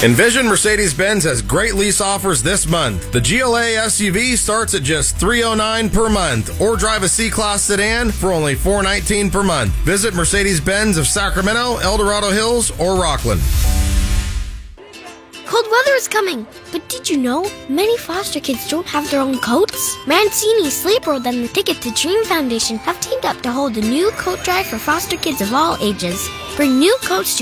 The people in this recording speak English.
Envision Mercedes-Benz has great lease offers this month. The GLA SUV starts at just $309 per month, or drive a C-Class sedan for only $419 per month. Visit Mercedes-Benz of Sacramento, El Dorado Hills, or Rockland. Cold weather is coming, but did you know many foster kids don't have their own coats? Mancini, Sleep World, and the Ticket to Dream Foundation have teamed up to hold a new coat drive for foster kids of all ages. Bring new coats to